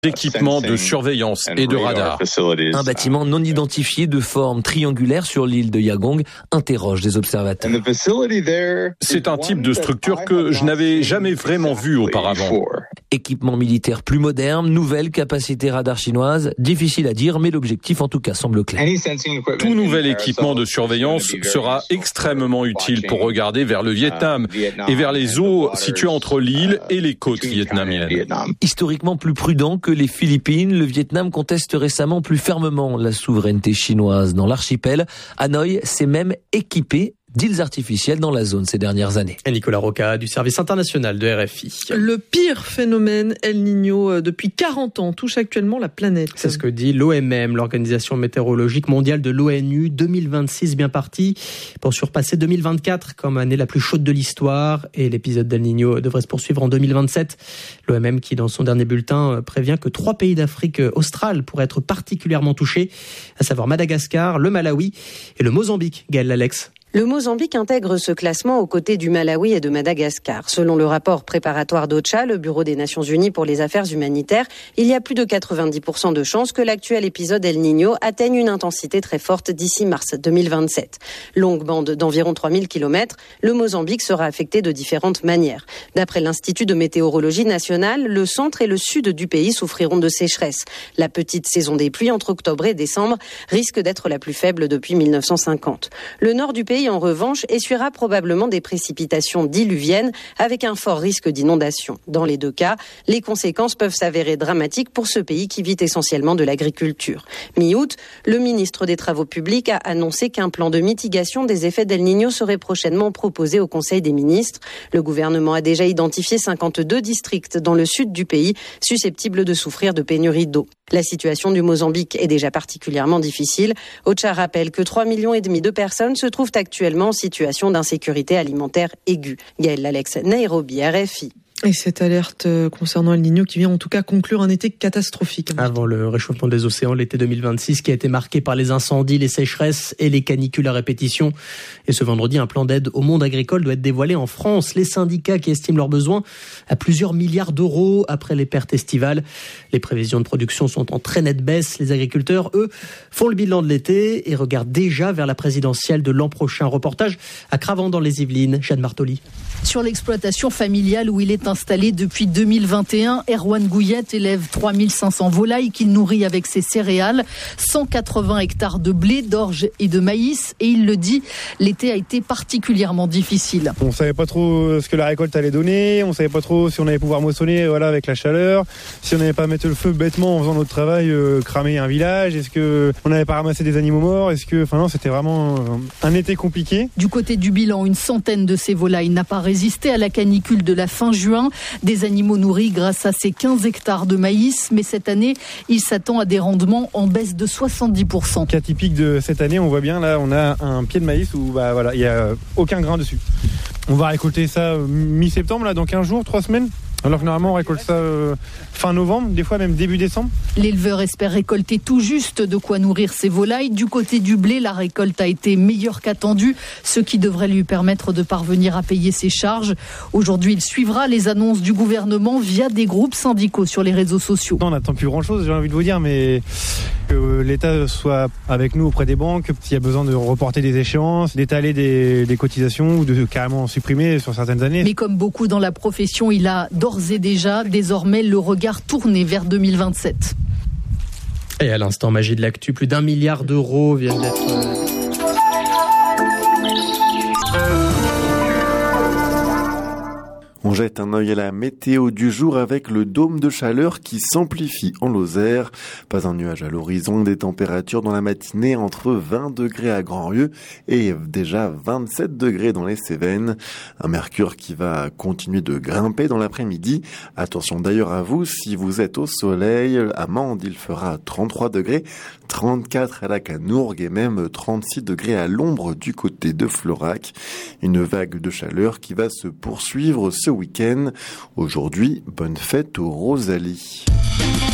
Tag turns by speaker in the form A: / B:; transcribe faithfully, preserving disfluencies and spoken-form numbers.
A: d'équipements de surveillance et de radars.
B: Un bâtiment non identifié de forme triangulaire sur l'île de Yagong interroge les observateurs.
A: C'est un type de structure que je n'avais jamais vraiment vu auparavant.
B: Équipement militaire plus moderne, nouvelle capacité radar chinoise, difficile à dire, mais l'objectif en tout cas semble clair.
A: Tout nouvel équipement de surveillance sera extrêmement utile pour regarder vers le Vietnam et vers les eaux situées entre l'île et les côtes vietnamiennes.
B: Historiquement plus prudent que les Philippines, le Vietnam conteste récemment plus fermement la souveraineté chinoise dans l'archipel. Hanoï s'est même équipé d'îles artificielles dans la zone ces dernières années.
C: Et Nicolas Roca du service international de R F I.
D: Le pire phénomène El Niño depuis quarante ans touche actuellement la planète.
C: C'est ce que dit l'O M M, l'Organisation météorologique mondiale de l'ONU. deux mille vingt-six bien parti pour surpasser deux mille vingt-quatre comme année la plus chaude de l'histoire. Et l'épisode d'El Niño devrait se poursuivre en deux mille vingt-sept. L'O M M qui, dans son dernier bulletin, prévient que trois pays d'Afrique australe pourraient être particulièrement touchés, à savoir Madagascar, le Malawi et le Mozambique. Gaël Lalex.
E: Le Mozambique intègre ce classement aux côtés du Malawi et de Madagascar. Selon le rapport préparatoire d'OCHA, le Bureau des Nations Unies pour les affaires humanitaires, il y a plus de quatre-vingt-dix pour cent de chances que l'actuel épisode El Niño atteigne une intensité très forte d'ici mars deux mille vingt-sept. Longue bande d'environ trois mille kilomètres, le Mozambique sera affecté de différentes manières. D'après l'Institut de météorologie nationale, le centre et le sud du pays souffriront de sécheresse. La petite saison des pluies entre octobre et décembre risque d'être la plus faible depuis mille neuf cent cinquante. Le nord du pays, en revanche, essuiera probablement des précipitations diluviennes avec un fort risque d'inondation. Dans les deux cas, les conséquences peuvent s'avérer dramatiques pour ce pays qui vit essentiellement de l'agriculture. Mi-août, le ministre des Travaux publics a annoncé qu'un plan de mitigation des effets d'El Niño serait prochainement proposé au Conseil des ministres. Le gouvernement a déjà identifié cinquante-deux districts dans le sud du pays susceptibles de souffrir de pénurie d'eau. La situation du Mozambique est déjà particulièrement difficile. OCHA rappelle que trois millions et demi de personnes se trouvent actuellement en situation d'insécurité alimentaire aiguë. Gaël Lalex, Nairobi, R F I.
D: Et cette alerte concernant El Niño qui vient en tout cas conclure un été catastrophique.
C: Avant le réchauffement des océans, l'été deux mille vingt-six qui a été marqué par les incendies, les sécheresses et les canicules à répétition. Et ce vendredi, un plan d'aide au monde agricole doit être dévoilé en France. Les syndicats qui estiment leurs besoins à plusieurs milliards d'euros après les pertes estivales. Les prévisions de production sont en très nette baisse. Les agriculteurs, eux, font le bilan de l'été et regardent déjà vers la présidentielle de l'an prochain. Reportage à Cravant dans les Yvelines. Jeanne Martoli.
F: Sur l'exploitation familiale où il est installé depuis deux mille vingt et un, Erwan Gouillette élève trois mille cinq cents volailles qu'il nourrit avec ses céréales, cent quatre-vingts hectares de blé, d'orge et de maïs. Et il le dit, l'été a été particulièrement difficile.
G: On ne savait pas trop ce que la récolte allait donner, on ne savait pas trop si on allait pouvoir moissonner voilà, avec la chaleur, si on n'allait pas mettre le feu bêtement en faisant notre travail, euh, cramer un village, est-ce qu'on n'allait pas ramasser des animaux morts, est-ce que, enfin non, c'était vraiment un été compliqué.
F: Du côté du bilan, une centaine de ces volailles n'a pas résisté à la canicule de la fin juin. Des animaux nourris grâce à ces quinze hectares de maïs. Mais cette année, il s'attend à des rendements en baisse de soixante-dix pour cent.
G: Cas typique de cette année, on voit bien, là, on a un pied de maïs où bah, voilà, il n'y a aucun grain dessus. On va récolter ça mi-septembre, là, dans quinze jours, trois semaines. Alors que normalement on récolte ça euh, fin novembre, des fois même début décembre.
F: L'éleveur espère récolter tout juste de quoi nourrir ses volailles. Du côté du blé, la récolte a été meilleure qu'attendue, ce qui devrait lui permettre de parvenir à payer ses charges. Aujourd'hui, il suivra les annonces du gouvernement via des groupes syndicaux sur les réseaux sociaux.
G: On n'attend plus grand-chose, j'ai envie de vous dire, mais que l'État soit avec nous auprès des banques, s'il y a besoin de reporter des échéances, d'étaler des, des cotisations ou de carrément supprimer sur certaines années.
F: Mais comme beaucoup dans la profession, il a d'ores et déjà désormais le regard tourné vers deux mille vingt-sept.
C: Et à l'instant, magie de l'actu, plus d'un milliard d'euros viennent d'être...
H: On jette un œil à la météo du jour avec le dôme de chaleur qui s'amplifie en Lozère. Pas un nuage à l'horizon, des températures dans la matinée entre vingt degrés à Grandrieu et déjà vingt-sept degrés dans les Cévennes. Un mercure qui va continuer de grimper dans l'après-midi. Attention d'ailleurs à vous, si vous êtes au soleil, à Mende, il fera trente-trois degrés, trente-quatre à la Canourgue et même trente-six degrés à l'ombre du côté de Florac. Une vague de chaleur qui va se poursuivre ce week-end. Aujourd'hui, bonne fête aux Rosalie.